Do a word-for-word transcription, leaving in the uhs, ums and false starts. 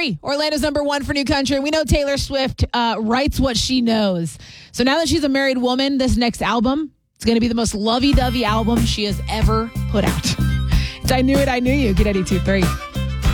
three, Orlando's number one for new country. We know Taylor Swift uh, writes what she knows. So now that she's a married woman, this next album, it's going to be the most lovey-dovey album she has ever put out. It's I Knew It, I Knew You. Get eighty-two point three.